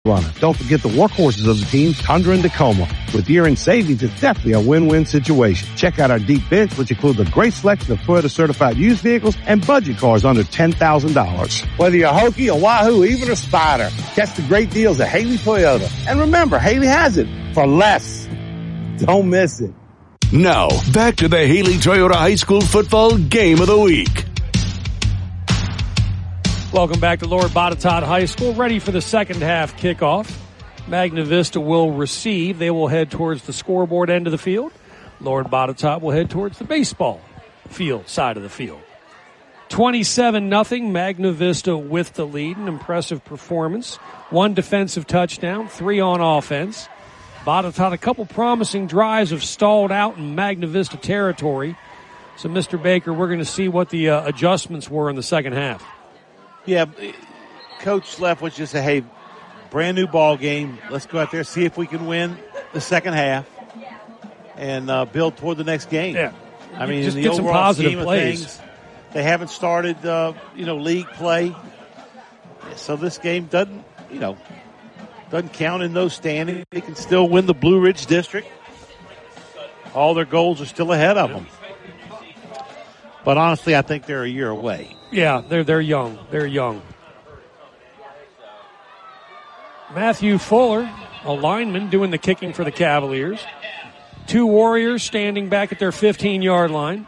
runner. Don't forget the workhorses of the team, Tundra and Tacoma. With year-end savings, it's definitely a win-win situation. Check out our deep bench, which includes a great selection of Toyota-certified used vehicles and budget cars under $10,000. Whether you're a Hokie, a Wahoo, even a Spider, catch the great deals at Haley Toyota. And remember, Haley has it for less. Don't miss it. Now, back to the Haley Toyota High School Football Game of the Week. Welcome back to Lord Botetourt High School. Ready for the second half kickoff. Magna Vista will receive. They will head towards the scoreboard end of the field. Lord Botetourt will head towards the baseball field side of the field. 27-0. Magna Vista with the lead. An impressive performance. 1 defensive touchdown, 3 on offense. Botetourt, a couple promising drives have stalled out in Magna Vista territory. So, Mr. Baker, we're going to see what the adjustments were in the second half. Yeah, Coach Leftwich just said, hey, brand new ball game. Let's go out there, see if we can win the second half and build toward the next game. Yeah. I mean, just in the get some overall positive scheme plays. Of things, they haven't started, league play. So this game doesn't count in those standings. They can still win the Blue Ridge District. All their goals are still ahead of them. But honestly, I think they're a year away. Yeah, they're young. They're young. Matthew Fuller, a lineman, doing the kicking for the Cavaliers. 2 Warriors standing back at their 15-yard line.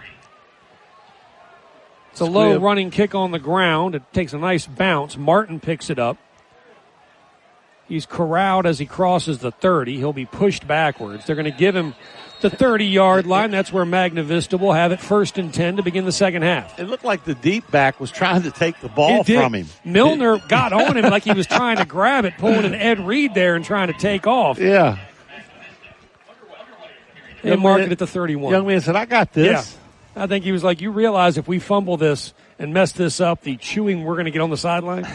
It's a low running kick on the ground. It takes a nice bounce. Martin picks it up. He's corralled as he crosses the 30. He'll be pushed backwards. They're going to give him the 30-yard line. That's where Magna Vista will have it 1st and 10 to begin the second half. It looked like the deep back was trying to take the ball from him. Milner got on him like he was trying to grab it, pulling an Ed Reed there and trying to take off. Yeah. They marked it at the 31. Young man said, I got this. Yeah. I think he was like, you realize if we fumble this and mess this up, the chewing we're going to get on the sideline?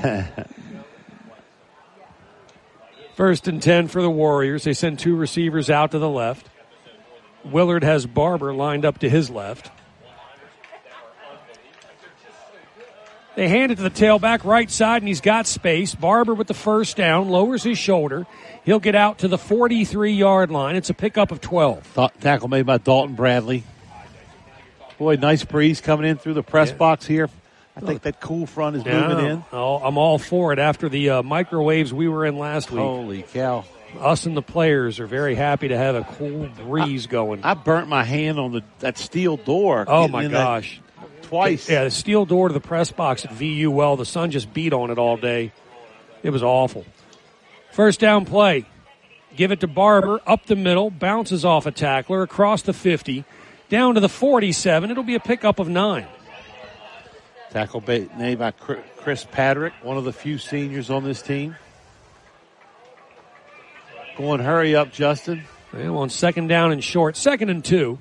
1st and 10 for the Warriors. They send 2 receivers out to the left. Willard has Barber lined up to his left. They hand it to the tailback right side, and he's got space. Barber with the first down, lowers his shoulder. He'll get out to the 43-yard line. It's a pickup of 12. Tackle made by Dalton Bradley. Boy, nice breeze coming in through the press box here. I think that cool front is moving in. Oh, I'm all for it after the microwaves we were in last week. Holy cow. Us and the players are very happy to have a cool breeze going. I burnt my hand on that steel door. Oh, my gosh. Twice. Yeah, the steel door to the press box at VU. Well, the sun just beat on it all day. It was awful. First down play. Give it to Barber, up the middle, bounces off a tackler, across the 50, down to the 47. It'll be a pickup of 9. Tackle made by Chris Patrick, one of the few seniors on this team. Going hurry up, Justin. Well, on 2nd down and short. 2nd and 2.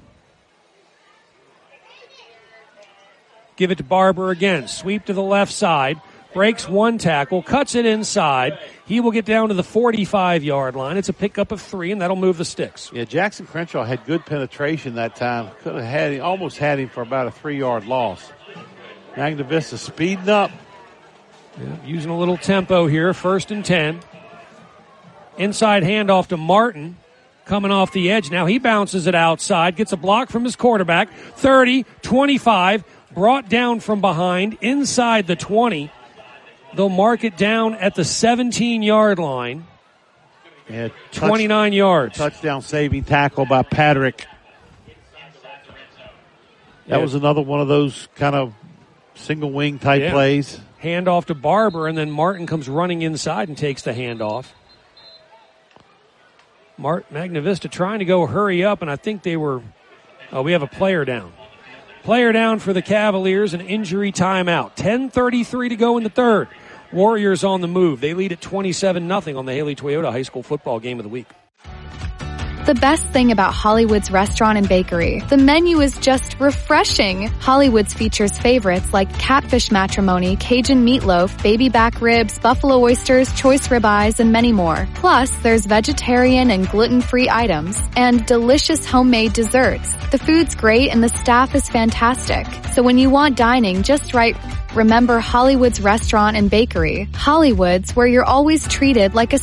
Give it to Barber again. Sweep to the left side. Breaks 1 tackle. Cuts it inside. He will get down to the 45-yard line. It's a pickup of 3, and that'll move the sticks. Yeah, Jackson Crenshaw had good penetration that time. Could have almost had him for about a 3-yard loss. Magna Vista speeding up. Yeah, using a little tempo here. 1st and 10. Inside handoff to Martin. Coming off the edge now. He bounces it outside. Gets a block from his quarterback. 30, 25. Brought down from behind. Inside the 20. They'll mark it down at the 17-yard line. Yeah, 29 yards. Touchdown saving tackle by Patrick. That was another one of those kind of single wing type plays. Handoff to Barber, and then Martin comes running inside and takes the handoff. Magna Vista trying to go hurry up, and I think they were, we have a player down. Player down for the Cavaliers, an injury timeout. 10:33 to go in the third. Warriors on the move. They lead at 27-0 on the Haley Toyota High School Football Game of the Week. the best thing about Hollywood's Restaurant and Bakery. The menu is just refreshing. Hollywood's features favorites like catfish matrimony, Cajun meatloaf, baby back ribs, buffalo oysters, choice ribeyes, and many more. Plus, there's vegetarian and gluten-free items and delicious homemade desserts. The food's great and the staff is fantastic. So when you want dining just right, remember Hollywood's Restaurant and Bakery. Hollywood's, where you're always treated like a